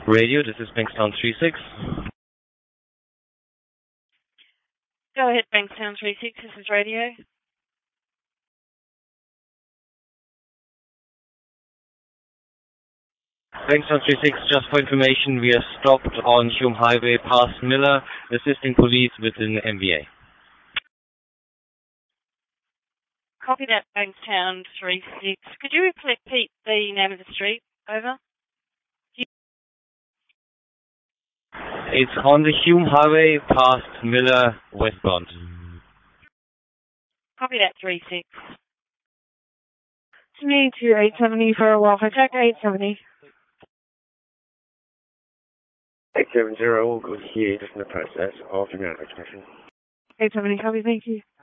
Radio, this is Bankstown 36. Go ahead, Bankstown 36, this is radio. Bankstown 36, just for information, we are stopped on Hume Highway past Miller, assisting police with an MVA. Copy that, Bankstown 36. Could you repeat the name of the street? Over. It's on the Hume Highway past Miller, westbound. Copy that, 36. To me, to 870 for a Waffle Check, 870. 870, all good here, just in the process of your expression. 870, copy, thank you.